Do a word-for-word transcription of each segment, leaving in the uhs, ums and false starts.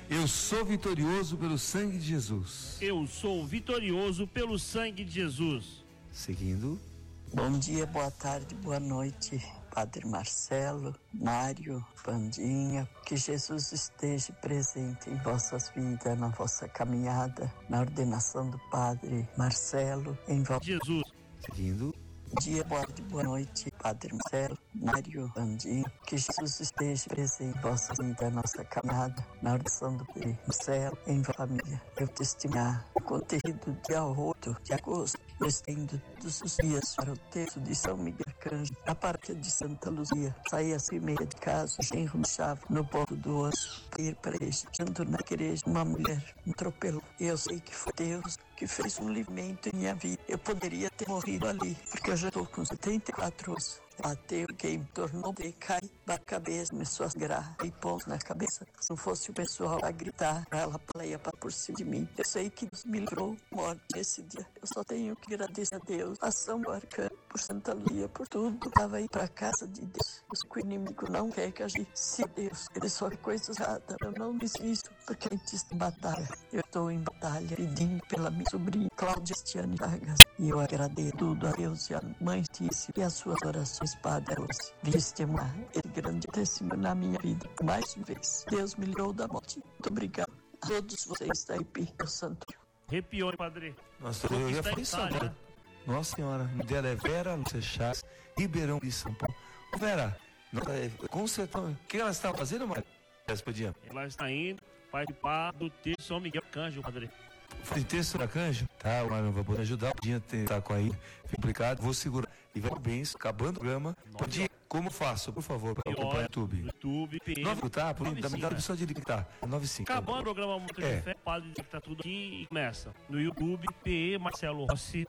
Eu sou vitorioso pelo sangue de Jesus. Eu sou vitorioso pelo sangue de Jesus. Seguindo. Bom dia, boa tarde, boa noite, Padre Marcelo, Mário, Pandinha. Que Jesus esteja presente em vossas vidas, na vossa caminhada, na ordenação do Padre Marcelo, em vossa... Jesus. Seguindo. Bom dia, boa tarde, boa noite, Padre Marcelo, Mário, Pandinha. Que Jesus esteja presente em vossa vida, na nossa caminhada, na ordenação do Padre Marcelo, em vossa família. Eu testemunhar o conteúdo dia oito de agosto. Eu estendo todos os dias para o texto de São Miguel Arcanjo, na paróquia de Santa Luzia. Saí às primeiras de casa, genro me chave no ponto do osso, para ir para a igreja. Junto na igreja, uma mulher me atropelou. E eu sei que foi Deus que fez um livramento em minha vida. Eu poderia ter morrido ali, porque eu já estou com setenta e quatro anos. Bateu, quem me tornou, cai da cabeça, começou a sangrar, e ponto na cabeça. Se não fosse o pessoal a gritar, ela ia para por cima de mim. Eu sei que Deus me livrou morte nesse dia. Eu só tenho que agradecer a Deus, a São Arcanjo, por Santa Luzia, por tudo. Eu estava aí para a casa de Deus. O inimigo não quer que a gente se Deus. Ele só faz coisas erradas. Eu não desisto, porque a gente está em batalha. Eu estou em batalha pedindo pela minha sobrinha, Cláudia Estiane Vargas. E eu agradeço tudo a Deus e a Mãe Tícia e as suas orações, Padre Deus. Vim testemunhar esse grande testemunho na minha vida. Mais uma vez, Deus me livrou da morte. Muito obrigado a todos vocês da I P, meu santo. Arrepiou, Padre. Nossa, eu ia falar isso agora. Nossa Senhora, o dela é Vera Lúcia Chaves, Ribeirão de São Paulo. Ô Vera, com certeza, o que ela está fazendo, Mário? Ela está indo participar do texto São Miguel Arcanjo, Padre. Foi texto do Arcanjo? Tá, o Mário vai poder ajudar. O dia tá com aí, complicado, vou segurar. E vai bem, acabando o programa. Podia, como faço, por favor, para acompanhar no YouTube? YouTube, P M. nove, tá? Por aí, dá me dá a de tá. nove cinco. Acabando o programa Muito é. de Fé, Padre que tá tudo aqui e começa. No YouTube, P E Marcelo Rossi,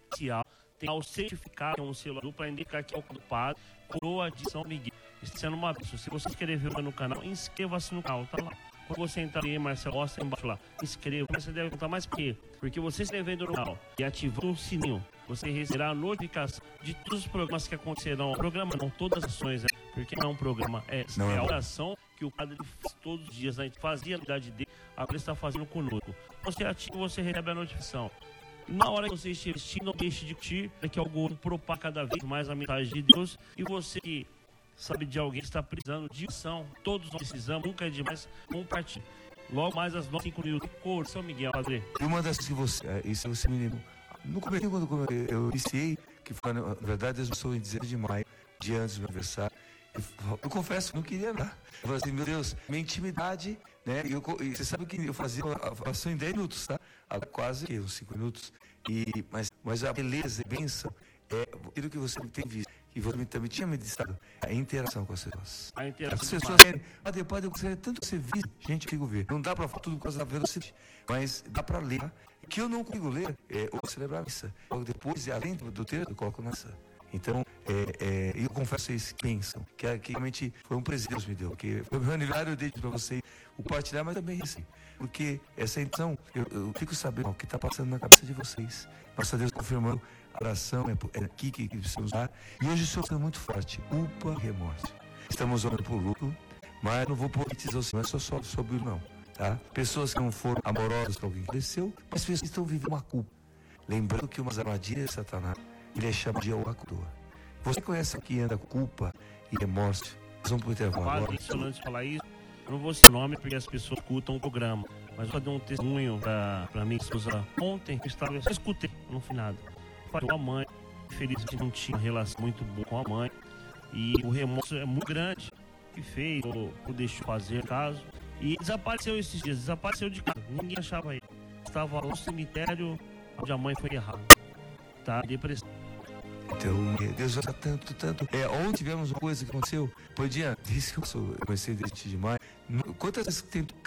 tem o certificado, que é um selo para indicar que é o do Padre, Coroa de São Miguel. Está sendo uma bênção. Se você inscreveu no canal, inscreva-se no canal, tá lá. Quando você entrar em Marcelo Rossi, embaixo lá, inscreva. Você deve contar mais por quê? Porque você se inscrevendo no canal e ativando o sininho, você receberá a notificação de todos os programas que acontecerão. Programa não, todas as ações, né? Porque não é um programa, é, não é a oração que o Padre faz todos os dias. A gente fazia a unidade dele, agora ele está fazendo conosco. Você ativa, você recebe a notificação. Na hora que você estiver assistindo, não deixe de curtir, para que o algoritmo propague cada vez mais a mensagem de Deus. E você que sabe de alguém que está precisando de ação, todos nós precisamos, nunca é demais, compartilhe. Logo mais às nove, cinco no YouTube, Cor, São Miguel, Padre. E uma das que você, isso você me lembrou. No começo, quando eu iniciei, que foi, na verdade, eu sou em dezesseis de maio, dia antes do meu aniversário, eu, eu confesso que não queria andar. Eu falei assim, meu Deus, minha intimidade, né? E, eu, e você sabe que eu fazia a oração em dez minutos, tá? Agora, quase que uns cinco minutos. E, mas, mas a beleza e bênção é aquilo que você tem visto, que você também tinha meditado, a interação com as pessoas. A interação. As pessoas querem, ah, depois eu gostaria tanto que você visse, gente, eu consigo ver. Não dá para falar tudo por causa da velocidade, mas dá para ler. O que eu não consigo ler é ou celebrar a missa. Depois, além do texto, eu coloco nessa. Então, é, é, eu confesso a vocês que pensam que, que realmente foi um presente que Deus me deu, que foi o meu aniversário, eu dei para vocês o partilhar, mas também assim, porque essa intenção, eu, eu fico sabendo o que está passando na cabeça de vocês. Nossa Deus confirmando, a oração é, é aqui que precisamos usar. E hoje estou sendo muito forte, culpa e remorso. Estamos orando por luto, mas não vou politizar o Senhor, não é só sobre o não, tá? Pessoas que não foram amorosas para alguém que desceu, mas pessoas que estão vivendo uma culpa. Lembrando que umas armadilhas de Satanás, ele é chamado de Oacudoa. Você conhece aqui anda com culpa e remorso? Nós vamos para o intervalo agora. Padre, antes de falar isso, eu não vou citar o nome porque as pessoas escutam o programa. Mas eu vou dar um testemunho para minha esposa. Ontem eu estava, eu só escutei, não fui nada. Falei com a mãe, infelizmente não tinha uma relação muito boa com a mãe. E o remorso é muito grande. O que fez, ou, ou deixou fazer caso. E desapareceu esses dias, desapareceu de casa. Ninguém achava ele. Estava no cemitério onde a mãe foi errada. Tá, depressão. Então, Deus usa tanto, tanto. É, ontem tivemos uma coisa que aconteceu. Podia, desde que eu comecei desde de maio, quantas vezes que tentou